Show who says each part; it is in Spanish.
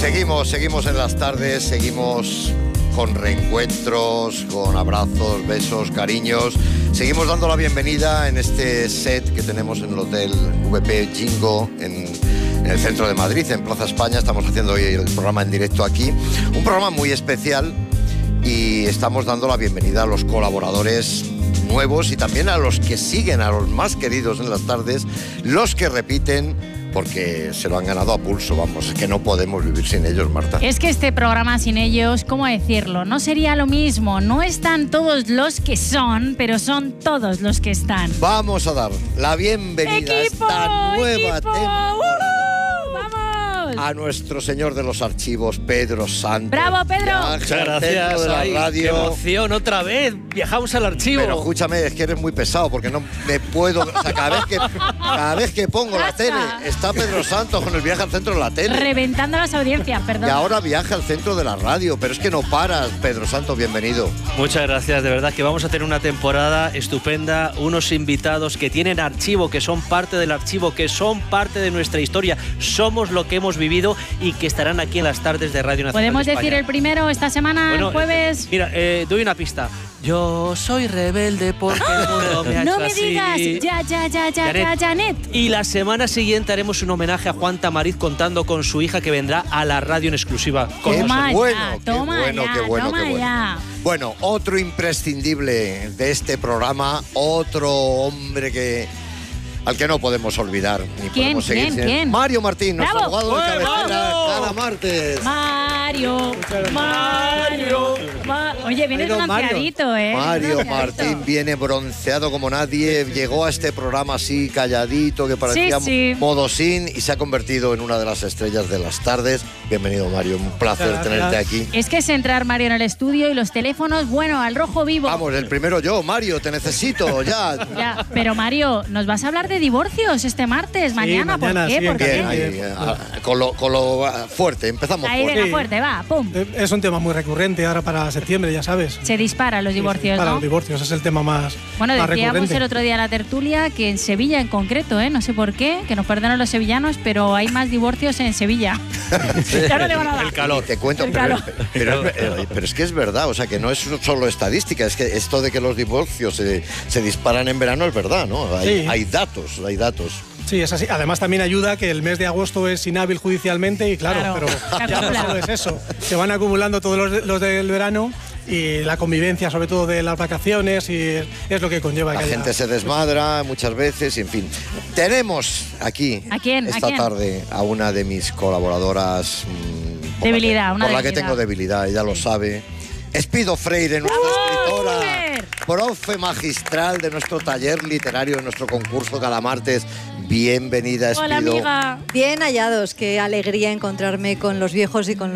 Speaker 1: Seguimos en las tardes, seguimos con reencuentros, con abrazos, besos, cariños. Seguimos dando la bienvenida en este set que tenemos en el Hotel VP Jingo en el centro de Madrid, en Plaza España. Estamos haciendo hoy el programa en directo aquí. Un programa muy especial y estamos dando la bienvenida a los colaboradores nuevos y también a los que siguen, a los más queridos en las tardes, los que repiten, porque se lo han ganado a pulso, vamos, es que no podemos vivir sin ellos, Marta.
Speaker 2: Es que este programa sin ellos, ¿cómo decirlo? No sería lo mismo, no están todos los que son, pero son todos los que están.
Speaker 1: Vamos a dar la bienvenida a esta nueva temporada a nuestro señor de los archivos, Pedro Santos.
Speaker 2: ¡Bravo, Pedro!
Speaker 3: Muchas gracias.
Speaker 1: De la
Speaker 3: Ay,
Speaker 1: radio.
Speaker 3: ¡Qué emoción! Otra vez, viajamos al archivo.
Speaker 1: Pero escúchame, es que eres muy pesado, porque no me puedo... O sea, cada vez que pongo la tele, está Pedro Santos con el viaje al centro de la tele.
Speaker 2: Reventando las audiencias, perdón.
Speaker 1: Y ahora viaja al centro de la radio, pero es que no paras, Pedro Santos, bienvenido.
Speaker 3: Muchas gracias, de verdad que vamos a tener una temporada estupenda, unos invitados que tienen archivo, que son parte del archivo, que son parte de nuestra historia, somos lo que hemos vivido y que estarán aquí en las tardes de Radio Nacional.
Speaker 2: ¿Podemos
Speaker 3: de España.
Speaker 2: decir el primero esta semana,
Speaker 3: Bueno,
Speaker 2: jueves?
Speaker 3: Mira, doy una pista. Yo soy rebelde porque el mundo me ha
Speaker 2: No
Speaker 3: hecho
Speaker 2: me
Speaker 3: así.
Speaker 2: digas, ya, Janet.
Speaker 3: Y la semana siguiente haremos un homenaje a Juan Tamariz contando con su hija que vendrá a la radio en exclusiva.
Speaker 2: Toma
Speaker 1: Qué
Speaker 2: ya,
Speaker 1: bueno,
Speaker 2: toma ya,
Speaker 1: qué bueno.
Speaker 2: ya.
Speaker 1: Bueno, otro imprescindible de este programa, otro hombre al que no podemos olvidar ni
Speaker 2: ¿Quién,
Speaker 1: podemos seguir.
Speaker 2: quién?
Speaker 1: Mario Martín, nuestro
Speaker 2: ¡Bravo!
Speaker 1: abogado de cabecera,
Speaker 3: ¡Bravo!
Speaker 1: cada martes.
Speaker 2: Mario. Oye, vienes
Speaker 3: Pero
Speaker 2: bronceadito, ¿eh?
Speaker 1: Mario
Speaker 2: Bronceadito.
Speaker 1: Martín viene bronceado como nadie, llegó a este programa así calladito, que parecía
Speaker 2: Sí.
Speaker 1: modosín, y se ha convertido en una de las estrellas de las tardes. Bienvenido, Mario, un placer
Speaker 4: Gracias.
Speaker 1: tenerte aquí.
Speaker 2: Es que es entrar, Mario, en el estudio y los teléfonos, bueno, al rojo vivo.
Speaker 1: Vamos, el primero yo, Mario, te necesito, ya.
Speaker 2: Ya, pero Mario, nos vas a hablar de divorcios este martes, mañana,
Speaker 4: mañana,
Speaker 2: ¿por qué?
Speaker 4: sí,
Speaker 2: ¿Por
Speaker 1: Bien,
Speaker 2: qué?
Speaker 1: ahí, con lo fuerte, empezamos
Speaker 2: Ahí,
Speaker 1: fuerte.
Speaker 2: venga, fuerte, va, pum.
Speaker 4: Es un tema muy recurrente ahora para septiembre, ya sabes.
Speaker 2: Se disparan los divorcios,
Speaker 4: Para
Speaker 2: ¿no?
Speaker 4: los divorcios, es el tema más,
Speaker 2: Bueno,
Speaker 4: más
Speaker 2: decíamos
Speaker 4: recurrente.
Speaker 2: el otro día en la tertulia que en Sevilla en concreto, no sé por qué, que nos perdonen los sevillanos, pero hay más divorcios en Sevilla. Ya no digo nada.
Speaker 3: El calor.
Speaker 1: Y te cuento,
Speaker 2: El
Speaker 1: pero,
Speaker 2: calor.
Speaker 1: pero es que es verdad, o sea, que no es solo estadística, es que esto de que los divorcios se disparan en verano es verdad, ¿no?
Speaker 4: Sí.
Speaker 1: Hay datos.
Speaker 4: Sí, es así. Además también ayuda que el mes de agosto es inhábil judicialmente y claro,
Speaker 2: Claro,
Speaker 4: pero
Speaker 2: se
Speaker 4: ya no
Speaker 2: acumula.
Speaker 4: solo es eso. Se van acumulando todos los del verano y la convivencia, sobre todo de las vacaciones, y es lo que conlleva
Speaker 1: La
Speaker 4: que haya-
Speaker 1: gente se desmadra muchas veces, y en fin. Tenemos aquí,
Speaker 2: ¿A quién? ¿A
Speaker 1: esta
Speaker 2: quién?
Speaker 1: tarde, a una de mis colaboradoras.
Speaker 2: Debilidad, una
Speaker 1: por la que
Speaker 2: debilidad.
Speaker 1: tengo debilidad, ella lo sabe. Espido Freire, nuestra escritora,
Speaker 2: mujer!
Speaker 1: profe magistral de nuestro taller literario, de nuestro concurso cada martes. Bienvenida, Espido.
Speaker 2: Hola, amiga.
Speaker 5: Bien hallados, qué alegría encontrarme con los viejos y con